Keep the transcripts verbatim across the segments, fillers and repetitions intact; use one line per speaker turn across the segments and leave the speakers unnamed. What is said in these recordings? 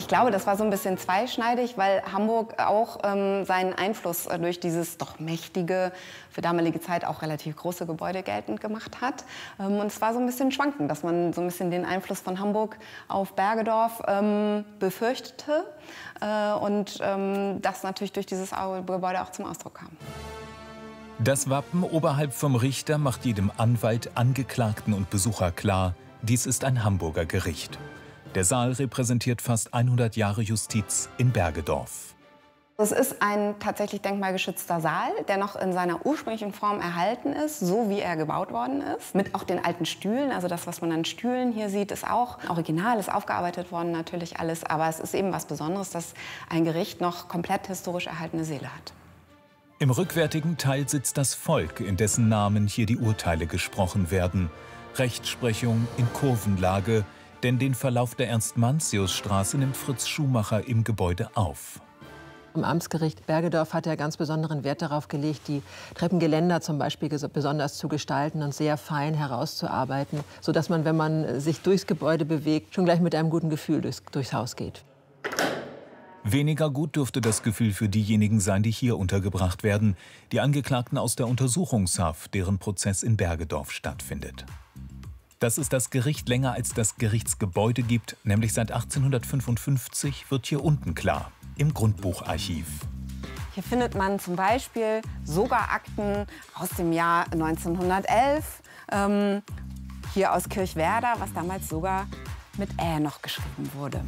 glaube, das war so ein bisschen zweischneidig, weil Hamburg auch ähm, seinen Einfluss äh, durch dieses doch mächtige, für damalige Zeit auch relativ große Gebäude geltend gemacht hat. Ähm, und es war so ein bisschen schwankend, dass man so ein bisschen den Einfluss von Hamburg auf Bergedorf ähm, befürchtete äh, und ähm, das natürlich durch dieses Gebäude auch zum Ausdruck kam.
Das Wappen oberhalb vom Richter macht jedem Anwalt, Angeklagten und Besucher klar, dies ist ein Hamburger Gericht. Der Saal repräsentiert fast hundert Jahre Justiz in Bergedorf.
Es ist ein tatsächlich denkmalgeschützter Saal, der noch in seiner ursprünglichen Form erhalten ist, so wie er gebaut worden ist. Mit auch den alten Stühlen, also das, was man an Stühlen hier sieht, ist auch original, ist aufgearbeitet worden natürlich alles. Aber es ist eben was Besonderes, dass ein Gericht noch komplett historisch erhaltene Säle hat.
Im rückwärtigen Teil sitzt das Volk, in dessen Namen hier die Urteile gesprochen werden. Rechtsprechung in Kurvenlage, denn den Verlauf der Ernst-Mantius-Straße nimmt Fritz Schumacher im Gebäude auf.
Im Amtsgericht Bergedorf hat er ganz besonderen Wert darauf gelegt, die Treppengeländer zum Beispiel besonders zu gestalten und sehr fein herauszuarbeiten, sodass man, wenn man sich durchs Gebäude bewegt, schon gleich mit einem guten Gefühl durchs, durchs Haus geht.
Weniger gut dürfte das Gefühl für diejenigen sein, die hier untergebracht werden, die Angeklagten aus der Untersuchungshaft, deren Prozess in Bergedorf stattfindet. Dass es das Gericht länger als das Gerichtsgebäude gibt, nämlich seit achtzehnhundertfünfundfünfzig, wird hier unten klar, im Grundbucharchiv.
Hier findet man zum Beispiel sogar Akten aus dem Jahr neunzehnhundertelf, ähm, hier aus Kirchwerder, was damals sogar mit Ä noch geschrieben wurde.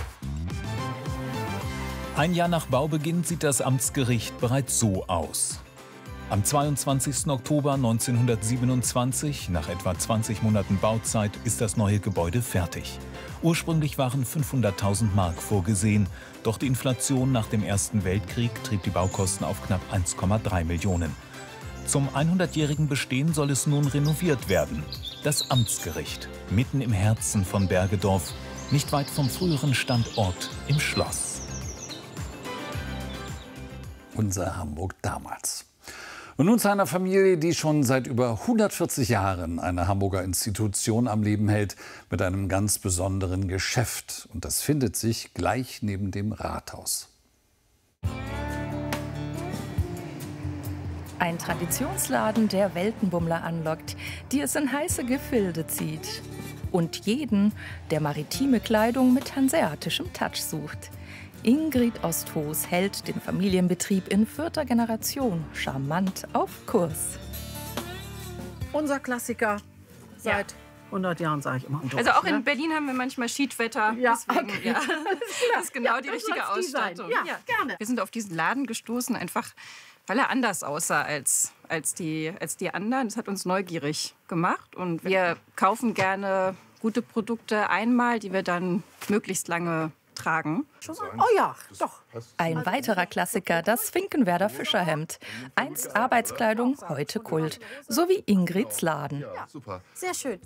Ein Jahr nach Baubeginn sieht das Amtsgericht bereits so aus. Am zweiundzwanzigsten Oktober neunzehnhundertsiebenundzwanzig, nach etwa zwanzig Monaten Bauzeit, ist das neue Gebäude fertig. Ursprünglich waren fünfhunderttausend Mark vorgesehen, doch die Inflation nach dem Ersten Weltkrieg trieb die Baukosten auf knapp eins Komma drei Millionen. Zum hundertjährigen Bestehen soll es nun renoviert werden. Das Amtsgericht, mitten im Herzen von Bergedorf, nicht weit vom früheren Standort im Schloss.
Unser Hamburg damals. Und nun zu einer Familie, die schon seit über hundertvierzig Jahren eine Hamburger Institution am Leben hält, mit einem ganz besonderen Geschäft. Und das findet sich gleich neben dem Rathaus.
Ein Traditionsladen, der Weltenbummler anlockt, die es in heiße Gefilde zieht. Und jeden, der maritime Kleidung mit hanseatischem Touch sucht. Ingrid Osthoß hält den Familienbetrieb in vierter Generation charmant auf Kurs.
Unser Klassiker seit ja. hundert Jahren, sage ich immer. Durch,
also auch in
ne?
Berlin haben wir manchmal Schiedwetter.
Ja,
deswegen,
okay.
ja. Das ist genau
ja,
die richtige Ausstattung.
Ja, ja, gerne.
Wir sind auf diesen Laden gestoßen, einfach weil er anders aussah als, als, die, als die anderen. Das hat uns neugierig gemacht. Und wir kaufen gerne gute Produkte einmal, die wir dann möglichst lange tragen.
Oh ja, doch.
Ein weiterer Klassiker, das Finkenwerder Fischerhemd. Einst Arbeitskleidung, heute Kult. So wie Ingrids Laden.
Ja, super. Sehr schön.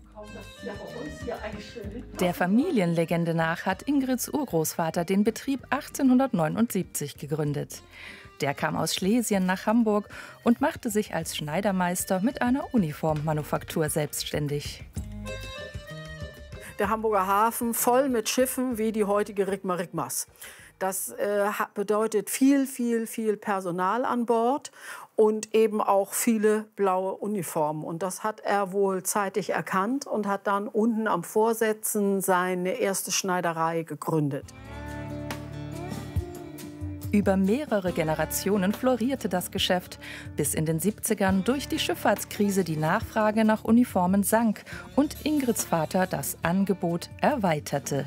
Der Familienlegende nach hat Ingrids Urgroßvater den Betrieb achtzehnhundertneunundsiebzig gegründet. Der kam aus Schlesien nach Hamburg und machte sich als Schneidermeister mit einer Uniformmanufaktur selbstständig.
Der Hamburger Hafen voll mit Schiffen wie die heutige Rigma-Rigmas. Das äh, bedeutet viel, viel, viel Personal an Bord und eben auch viele blaue Uniformen. Und das hat er wohl zeitig erkannt und hat dann unten am Vorsätzen seine erste Schneiderei gegründet.
Über mehrere Generationen florierte das Geschäft, bis in den siebzigern durch die Schifffahrtskrise die Nachfrage nach Uniformen sank und Ingrids Vater das Angebot erweiterte.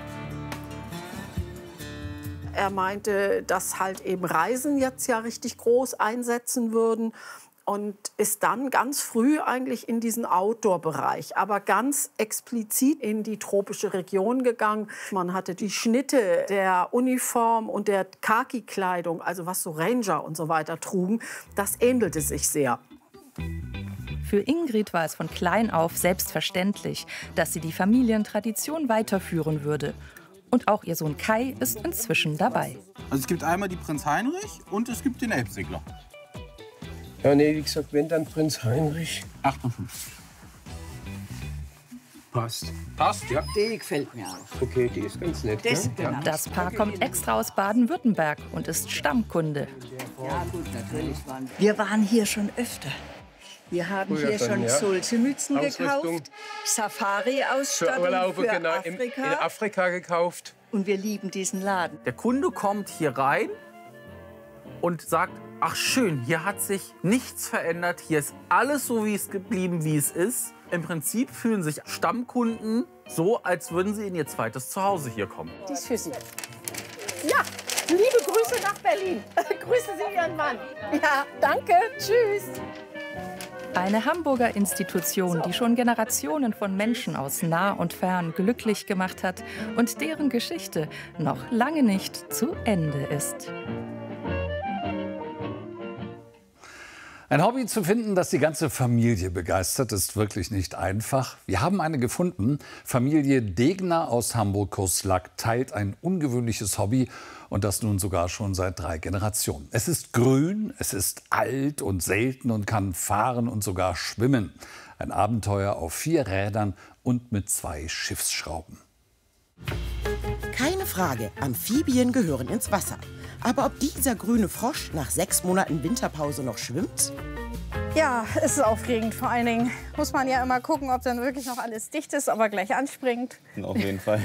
Er meinte, dass halt eben Reisen jetzt ja richtig groß einsetzen würden. Und ist dann ganz früh eigentlich in diesen Outdoor-Bereich, aber ganz explizit in die tropische Region gegangen. Man hatte die Schnitte der Uniform und der Khaki-Kleidung, also was so Ranger und so weiter trugen, das ähnelte sich sehr.
Für Ingrid war es von klein auf selbstverständlich, dass sie die Familientradition weiterführen würde. Und auch ihr Sohn Kai ist inzwischen dabei.
Also es gibt einmal die Prinz Heinrich und es gibt den Elbsegler.
Ja, nee, wie gesagt, wenn dann Prinz Heinrich.
achtundfünfzig.
Passt. Passt, ja.
Die gefällt mir auch.
Okay, die ist ganz nett.
Das,
ne?
genau.
Das Paar kommt extra aus Baden-Württemberg und ist Stammkunde.
Ja, gut, natürlich waren wir. Wir waren hier schon öfter. Wir haben
Früher
hier
schon,
schon
ja.
Solze-Mützen
Ausrüstung.
gekauft, Safari-Ausstattung
Für Urlaube,
für
genau,
Afrika.
in, in Afrika gekauft.
Und wir lieben diesen Laden.
Der Kunde kommt hier rein und sagt, ach schön, hier hat sich nichts verändert, hier ist alles so, wie es geblieben, wie es ist. Im Prinzip fühlen sich Stammkunden so, als würden sie in ihr zweites Zuhause hier kommen.
Die ist für Sie. Ja, liebe Grüße nach Berlin. Grüßen Sie Ihren Mann. Ja, danke. Tschüss.
Eine Hamburger Institution, die schon Generationen von Menschen aus nah und fern glücklich gemacht hat und deren Geschichte noch lange nicht zu Ende ist.
Ein Hobby zu finden, das die ganze Familie begeistert, ist wirklich nicht einfach. Wir haben eine gefunden. Familie Degner aus Hamburg-Kurslack teilt ein ungewöhnliches Hobby und das nun sogar schon seit drei Generationen. Es ist grün, es ist alt und selten und kann fahren und sogar schwimmen. Ein Abenteuer auf vier Rädern und mit zwei Schiffsschrauben.
Keine Frage, Amphibien gehören ins Wasser. Aber ob dieser grüne Frosch nach sechs Monaten Winterpause noch schwimmt?
Ja, es ist aufregend. Vor allen Dingen muss man ja immer gucken, ob dann wirklich noch alles dicht ist, aber gleich anspringt.
Auf jeden Fall.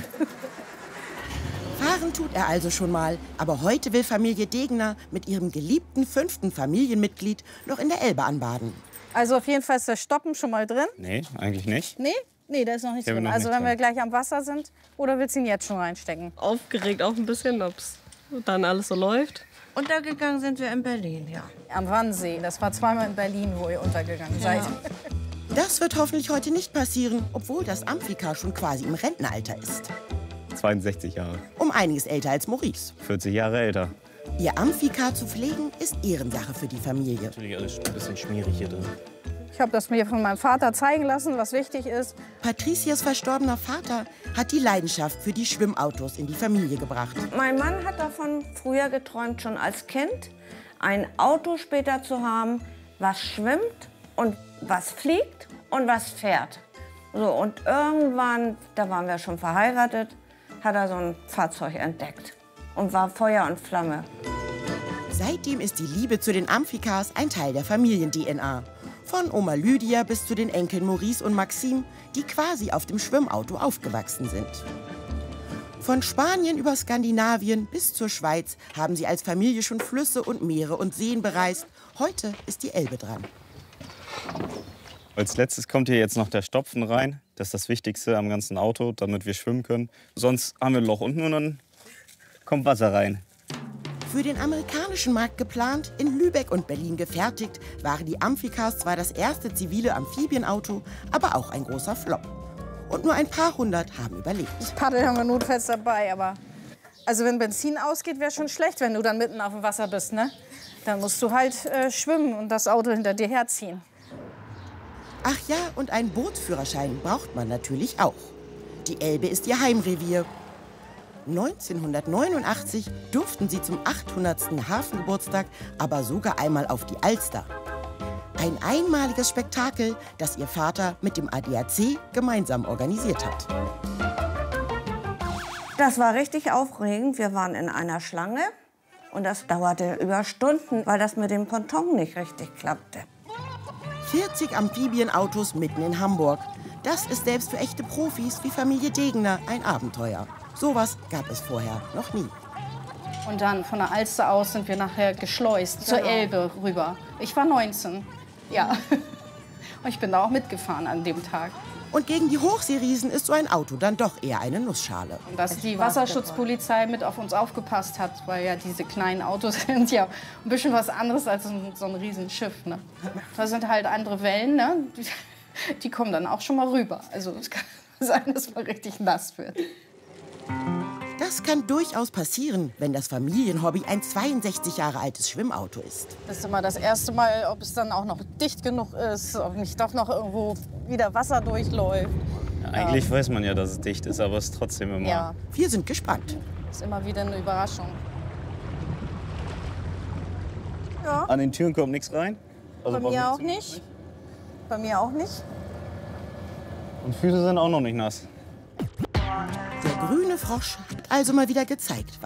Fahren tut er also schon mal. Aber heute will Familie Degner mit ihrem geliebten fünften Familienmitglied noch in der Elbe anbaden.
Also auf jeden Fall ist das Stoppen schon mal drin.
Nee, eigentlich nicht.
Nee? Nee, da ist noch nichts
Ich habe
drin.
noch
Also
nichts
wenn wir
drin.
gleich am Wasser sind, oder willst du ihn jetzt schon reinstecken?
Aufgeregt auch ein bisschen, ob es dann alles so läuft.
Untergegangen sind wir in Berlin, ja. Am Wannsee. Das war zweimal in Berlin, wo ihr untergegangen seid.
Das wird hoffentlich heute nicht passieren, obwohl das Amphika schon quasi im Rentenalter ist.
zweiundsechzig Jahre.
Um einiges älter als Maurice.
vierzig Jahre älter.
Ihr Amphika zu pflegen, ist Ehrensache für die Familie.
Natürlich alles ein bisschen schmierig hier drin.
Ich habe das mir von meinem Vater zeigen lassen, was wichtig ist.
Patricias verstorbener Vater hat die Leidenschaft für die Schwimmautos in die Familie gebracht.
Mein Mann hat davon früher geträumt, schon als Kind, ein Auto später zu haben, was schwimmt und was fliegt und was fährt. So, und irgendwann, da waren wir schon verheiratet, hat er so ein Fahrzeug entdeckt und war Feuer und Flamme.
Seitdem ist die Liebe zu den Amphikas ein Teil der Familien-D N A. Von Oma Lydia bis zu den Enkeln Maurice und Maxime, die quasi auf dem Schwimmauto aufgewachsen sind. Von Spanien über Skandinavien bis zur Schweiz haben sie als Familie schon Flüsse und Meere und Seen bereist. Heute ist die Elbe dran.
Als letztes kommt hier jetzt noch der Stopfen rein. Das ist das Wichtigste am ganzen Auto, damit wir schwimmen können. Sonst haben wir ein Loch unten und dann kommt Wasser rein.
Für den amerikanischen Markt geplant, in Lübeck und Berlin gefertigt, waren die Amphikas zwar das erste zivile Amphibienauto, aber auch ein großer Flop. Und nur ein paar hundert haben überlebt.
Das Paddel haben wir notfalls dabei, aber also wenn Benzin ausgeht, wäre schon schlecht, wenn du dann mitten auf dem Wasser bist, ne? Dann musst du halt äh, schwimmen und das Auto hinter dir herziehen.
Ach ja, und einen Bootsführerschein braucht man natürlich auch. Die Elbe ist ihr Heimrevier. neunzehnhundertneunundachtzig durften sie zum achthundertsten Hafengeburtstag aber sogar einmal auf die Alster. Ein einmaliges Spektakel, das ihr Vater mit dem A D A C gemeinsam organisiert hat.
Das war richtig aufregend. Wir waren in einer Schlange und das dauerte über Stunden, weil das mit dem Ponton nicht richtig klappte.
vierzig Amphibienautos mitten in Hamburg. Das ist selbst für echte Profis wie Familie Degner ein Abenteuer. Sowas gab es vorher noch nie.
Und dann von der Alster aus sind wir nachher geschleust zur
Genau.
Elbe rüber. Ich war neunzehn, ja. Und ich bin da auch mitgefahren an dem Tag.
Und gegen die Hochseeriesen ist so ein Auto dann doch eher eine Nussschale.
Und dass die Wasserschutzpolizei mit auf uns aufgepasst hat, weil ja diese kleinen Autos sind ja ein bisschen was anderes als so ein Riesenschiff. Ne? Da sind halt andere Wellen, ne? die, die kommen dann auch schon mal rüber. Also es kann sein, dass man richtig nass wird.
Das kann durchaus passieren, wenn das Familienhobby ein zweiundsechzig Jahre altes Schwimmauto ist.
Das ist immer das erste Mal, ob es dann auch noch dicht genug ist, ob nicht doch noch irgendwo wieder Wasser durchläuft.
Ja, eigentlich ja. weiß man ja, dass es dicht ist, aber es ist trotzdem immer...
Ja.
Wir sind gespannt.
Das ist immer wieder eine Überraschung. Ja.
An den Türen kommt nichts rein?
Also bei mir auch nicht. Bei mir auch nicht.
Und Füße sind auch noch nicht nass.
Der grüne Frosch hat also mal wieder gezeigt,